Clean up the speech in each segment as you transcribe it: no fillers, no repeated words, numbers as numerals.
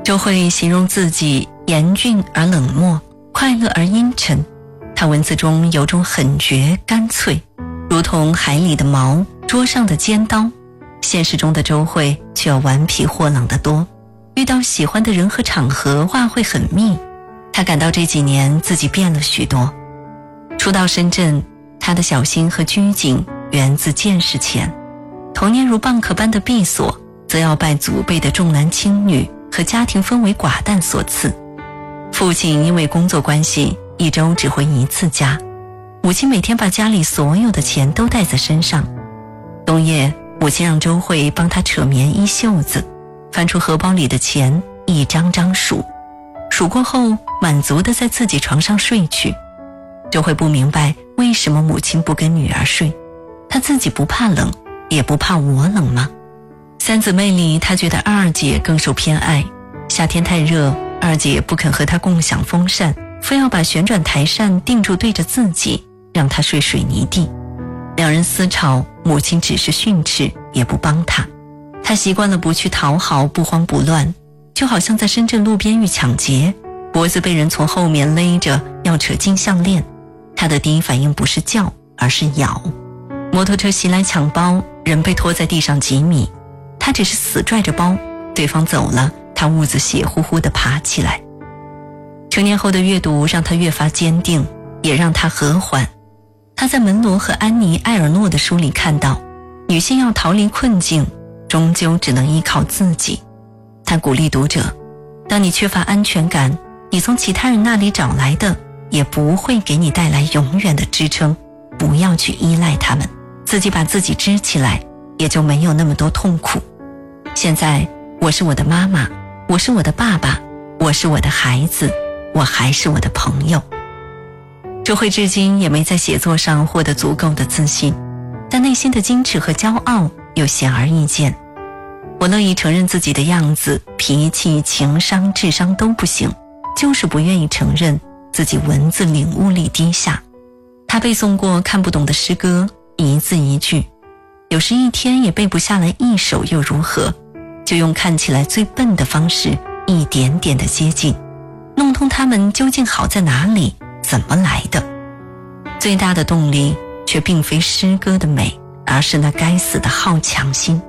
周慧形容自己严峻而冷漠，快乐而阴沉。她文字中有种狠绝干脆，如同海里的锚，桌上的尖刀。现实中的周慧却要顽皮豁朗得多，遇到喜欢的人和场合话会很密。她感到这几年自己变了许多。初到深圳，她的小心和拘谨源自见识浅，童年如蚌壳般的闭锁，则要拜祖辈的重男轻女和家庭氛围寡淡所赐。父亲因为工作关系一周只回一次家，母亲每天把家里所有的钱都带在身上。冬夜，母亲让周慧帮她扯棉衣袖子，翻出荷包里的钱一张张数，数过后满足地在自己床上睡去。周慧不明白为什么母亲不跟女儿睡，她自己不怕冷，也不怕我冷吗？三姊妹里，她觉得二姐更受偏爱。夏天太热，二姐不肯和她共享风扇，非要把旋转台扇定住对着自己，让她睡水泥地。两人私吵，母亲只是训斥，也不帮她。她习惯了不去讨好，不慌不乱，就好像在深圳路边遇抢劫，脖子被人从后面勒着要扯金项链，她的第一反应不是叫，而是咬。摩托车袭来抢包，人被拖在地上几米，她只是死拽着包，对方走了，她兀自血乎乎地爬起来。成年后的阅读让她越发坚定，也让她和缓。她在门罗和安妮·埃尔诺的书里看到，女性要逃离困境，终究只能依靠自己。她鼓励读者，当你缺乏安全感，你从其他人那里找来的也不会给你带来永远的支撑，不要去依赖他们，自己把自己支起来，也就没有那么多痛苦。现在我是我的妈妈，我是我的爸爸，我是我的孩子，我还是我的朋友。周慧至今也没在写作上获得足够的自信，但内心的矜持和骄傲又显而易见。我乐意承认自己的样子、脾气、情商、智商都不行，就是不愿意承认自己文字领悟力低下。他背诵过看不懂的诗歌，一字一句，有时一天也背不下来一首又如何？就用看起来最笨的方式，一点点的接近，弄通他们究竟好在哪里，怎么来的。最大的动力却并非诗歌的美，而是那该死的好强心。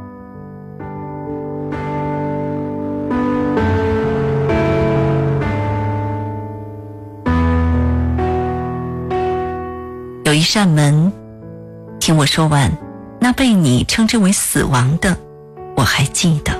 有一扇门，听我说完，那被你称之为死亡的，我还记得。